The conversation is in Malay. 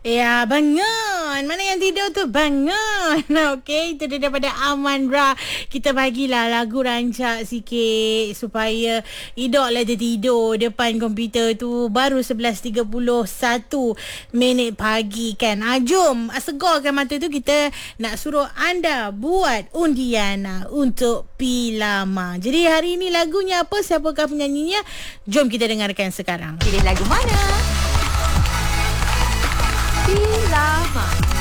Ya, bangun. Mana yang tidur tu? Bangun. Okey, itu dia daripada Aman Ra. Kita bagilah lagu rancak sikit supaya Idok lah tertidur depan komputer tu. Baru 11.31 minit pagi kan. Jom, segarkan mata tu. Kita nak suruh anda buat undian untuk Pilama. Jadi hari ini lagunya apa? Siapakah penyanyinya? Jom kita dengarkan sekarang. Pilih lagu mana? Pilama.